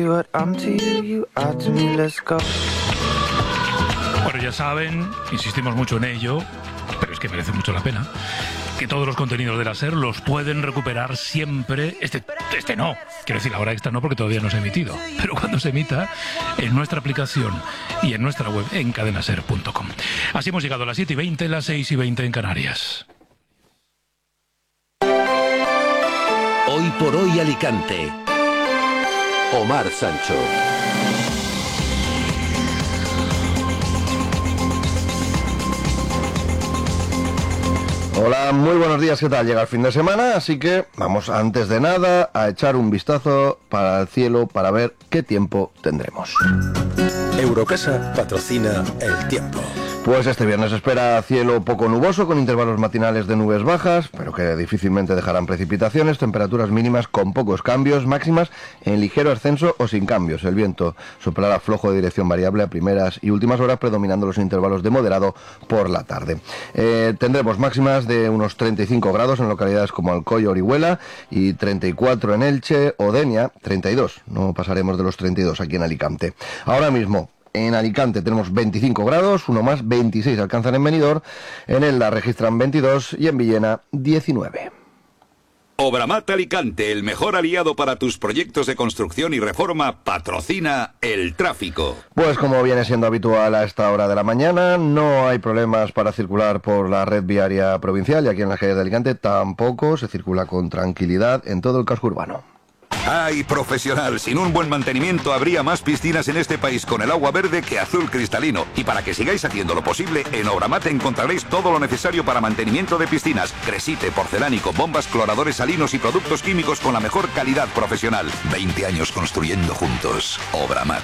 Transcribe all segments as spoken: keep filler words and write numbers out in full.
What I'm to you, you are to me, let's go. Bueno, ya saben, insistimos mucho en ello, pero es que merece mucho la pena, que todos los contenidos de la SER los pueden recuperar siempre. Este, este no, quiero decir, la hora extra no, porque todavía no se ha emitido, pero cuando se emita, en nuestra aplicación y en nuestra web, en cadena ser punto com. Así hemos llegado a las siete y veinte, las seis y veinte en Canarias. Hoy por hoy Alicante. Omar Sancho. Hola, muy buenos días, ¿qué tal? Llega el fin de semana, así que vamos antes de nada a echar un vistazo para el cielo para ver qué tiempo tendremos. Eurocasa patrocina el tiempo. Pues este viernes espera cielo poco nuboso con intervalos matinales de nubes bajas, pero que difícilmente dejarán precipitaciones, temperaturas mínimas con pocos cambios, máximas en ligero ascenso o sin cambios. El viento soplará flojo de dirección variable a primeras y últimas horas, predominando los intervalos de moderado por la tarde. Eh, tendremos máximas de unos treinta y cinco grados en localidades como Alcoy, Orihuela, y treinta y cuatro en Elche o Denia, treinta y dos. No pasaremos de los treinta y dos aquí en Alicante. Ahora mismo en Alicante tenemos veinticinco grados, uno más, veintiséis alcanzan en Benidorm, en Elda registran veintidós y en Villena diecinueve. Obramat Alicante, el mejor aliado para tus proyectos de construcción y reforma, patrocina el tráfico. Pues como viene siendo habitual a esta hora de la mañana, no hay problemas para circular por la red viaria provincial y aquí en la calle de Alicante tampoco, se circula con tranquilidad en todo el casco urbano. ¡Ay, profesional! Sin un buen mantenimiento habría más piscinas en este país con el agua verde que azul cristalino. Y para que sigáis haciendo lo posible, en Obramat encontraréis todo lo necesario para mantenimiento de piscinas. Cresite, porcelánico, bombas, cloradores salinos y productos químicos con la mejor calidad profesional. veinte años construyendo juntos. Obramat.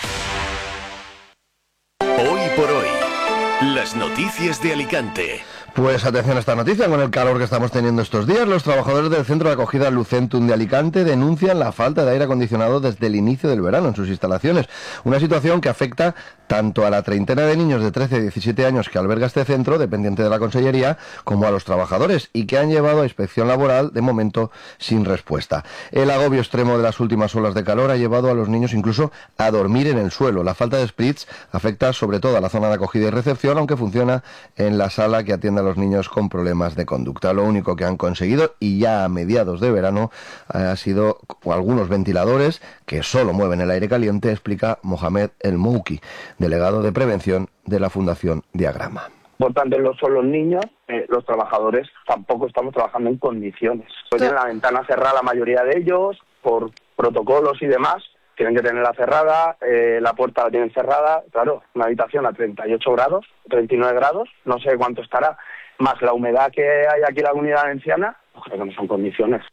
Hoy por hoy, las noticias de Alicante. Pues atención a esta noticia, con el calor que estamos teniendo estos días, los trabajadores del centro de acogida Lucentum de Alicante denuncian la falta de aire acondicionado desde el inicio del verano en sus instalaciones. Una situación que afecta tanto a la treintena de niños de trece a diecisiete años que alberga este centro, dependiente de la Consellería, como a los trabajadores, y que han llevado a inspección laboral, de momento sin respuesta. El agobio extremo de las últimas olas de calor ha llevado a los niños incluso a dormir en el suelo. La falta de splits afecta sobre todo a la zona de acogida y recepción, aunque funciona en la sala que atiende a los niños con problemas de conducta. Lo único que han conseguido, y ya a mediados de verano, ha sido algunos ventiladores que solo mueven el aire caliente, explica Mohamed El Mouki, delegado de prevención de la Fundación Diagrama. Importante no son los niños, eh, los trabajadores tampoco estamos trabajando en condiciones. Tienen la ventana cerrada la mayoría de ellos, por protocolos y demás, tienen que tenerla cerrada, eh, la puerta la tienen cerrada, claro, una habitación a treinta y ocho grados, treinta y nueve grados, no sé cuánto estará, más la humedad que hay aquí en la Comunidad Valenciana, pues creo que no son condiciones.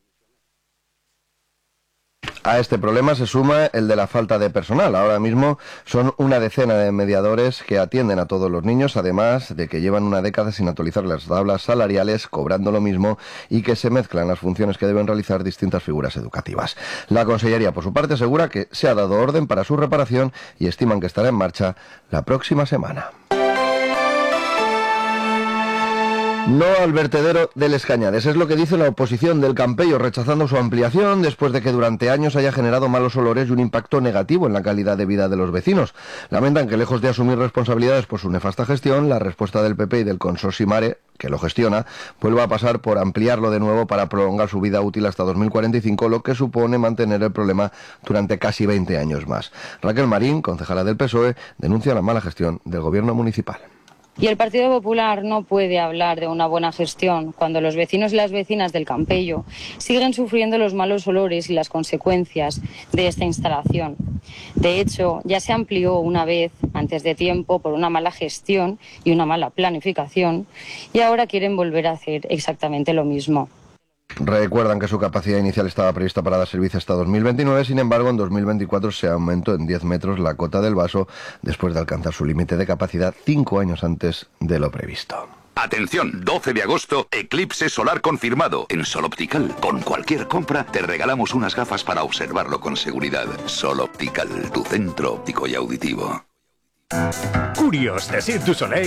A este problema se suma el de la falta de personal. Ahora mismo son una decena de mediadores que atienden a todos los niños, además de que llevan una década sin actualizar las tablas salariales, cobrando lo mismo, y que se mezclan las funciones que deben realizar distintas figuras educativas. La Consellería, por su parte, asegura que se ha dado orden para su reparación y estiman que estará en marcha la próxima semana. No al vertedero del Escañades, es lo que dice la oposición del Campello, rechazando su ampliación después de que durante años haya generado malos olores y un impacto negativo en la calidad de vida de los vecinos. Lamentan que, lejos de asumir responsabilidades por su nefasta gestión, la respuesta del P P y del Consorci Mare, que lo gestiona, vuelva a pasar por ampliarlo de nuevo para prolongar su vida útil hasta dos mil cuarenta y cinco, lo que supone mantener el problema durante casi veinte años más. Raquel Marín, concejala del P S O E, denuncia la mala gestión del gobierno municipal. Y el Partido Popular no puede hablar de una buena gestión cuando los vecinos y las vecinas del Campello siguen sufriendo los malos olores y las consecuencias de esta instalación. De hecho, ya se amplió una vez antes de tiempo por una mala gestión y una mala planificación, y ahora quieren volver a hacer exactamente lo mismo. Recuerdan que su capacidad inicial estaba prevista para dar servicio hasta dos mil veintinueve, sin embargo en dos mil veinticuatro se aumentó en diez metros la cota del vaso después de alcanzar su límite de capacidad cinco años antes de lo previsto. Atención, doce de agosto, eclipse solar confirmado. En Sol Optical, con cualquier compra, te regalamos unas gafas para observarlo con seguridad. Sol Optical, tu centro óptico y auditivo. Curios de Cirque du Soleil